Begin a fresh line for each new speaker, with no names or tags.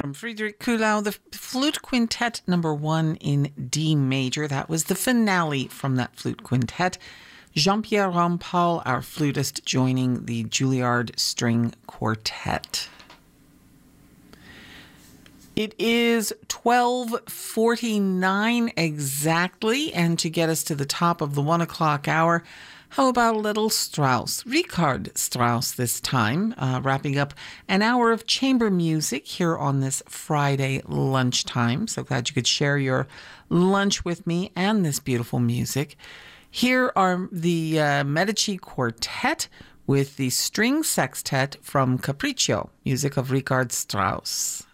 from Friedrich Kuhlau, the Flute Quintet number 1 in D major. That was the finale from that flute quintet. Jean-Pierre Rampal, our flutist, joining the Juilliard String Quartet. It is 12:49 exactly, and to get us to the top of the 1 o'clock hour, how about a little Strauss? Richard Strauss this time, wrapping up an hour of chamber music here on this Friday lunchtime. So glad you could share your lunch with me and this beautiful music. Here are the Medici Quartet with the string sextet from Capriccio, music of Richard Strauss.